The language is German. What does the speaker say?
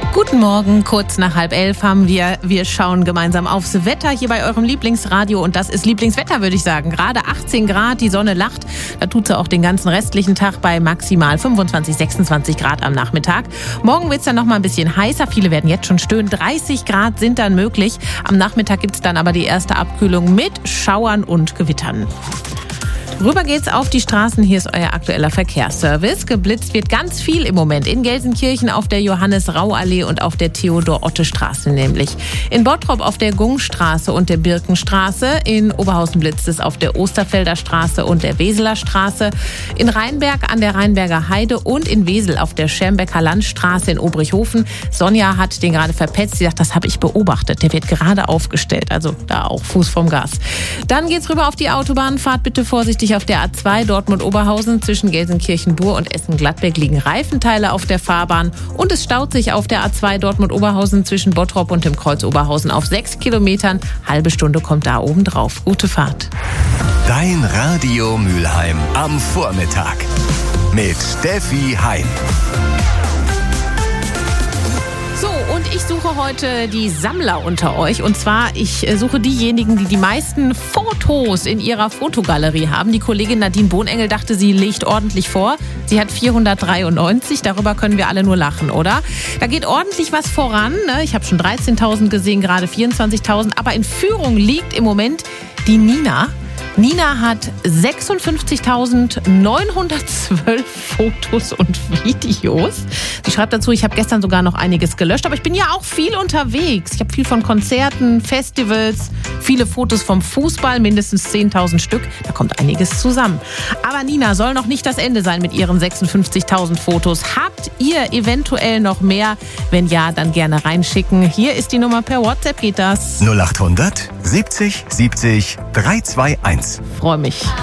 Guten Morgen, kurz nach 10:30 haben wir schauen gemeinsam aufs Wetter hier bei eurem Lieblingsradio und das ist Lieblingswetter, würde ich sagen. Gerade 18 Grad, die Sonne lacht, da tut sie auch den ganzen restlichen Tag bei maximal 25, 26 Grad am Nachmittag. Morgen wird es dann noch mal ein bisschen heißer, viele werden jetzt schon stöhnen, 30 Grad sind dann möglich. Am Nachmittag gibt es dann aber die erste Abkühlung mit Schauern und Gewittern. Rüber geht's auf die Straßen. Hier ist euer aktueller Verkehrsservice. Geblitzt wird ganz viel im Moment in Gelsenkirchen auf der Johannes-Rau-Allee und auf der Theodor-Otte-Straße nämlich. In Bottrop auf der Gungstraße und der Birkenstraße. In Oberhausen blitzt es auf der Osterfelder Straße und der Weseler Straße. In Rheinberg an der Rheinberger Heide und in Wesel auf der Schermbecker Landstraße in Obrichhofen. Sonja hat den gerade verpetzt. Sie sagt, das habe ich beobachtet. Der wird gerade aufgestellt. Also da auch Fuß vom Gas. Dann geht's rüber auf die Autobahn. Fahrt bitte vorsichtig auf der A2 Dortmund-Oberhausen. Zwischen Gelsenkirchen-Bur und Essen-Gladbeck liegen Reifenteile auf der Fahrbahn. Und es staut sich auf der A2 Dortmund-Oberhausen zwischen Bottrop und dem Kreuz Oberhausen auf 6 Kilometern. Halbe Stunde kommt da oben drauf. Gute Fahrt. Dein Radio Mülheim am Vormittag mit Steffi Heim. Und ich suche heute die Sammler unter euch. Und zwar, ich suche diejenigen, die die meisten Fotos in ihrer Fotogalerie haben. Die Kollegin Nadine Bohnengel dachte, sie legt ordentlich vor. Sie hat 493. Darüber können wir alle nur lachen, oder? Da geht ordentlich was voran. Ne? Ich habe schon 13.000 gesehen, gerade 24.000. Aber in Führung liegt im Moment die Nina. Nina hat 56.912 Fotos und Videos. Sie schreibt dazu, ich habe gestern sogar noch einiges gelöscht, aber ich bin ja auch viel unterwegs. Ich habe viel von Konzerten, Festivals, viele Fotos vom Fußball, mindestens 10.000 Stück. Da kommt einiges zusammen. Aber Nina soll noch nicht das Ende sein mit ihren 56.000 Fotos. Habt ihr eventuell noch mehr? Wenn ja, dann gerne reinschicken. Hier ist die Nummer per WhatsApp, geht das. 0800 70 70 321. Freue mich.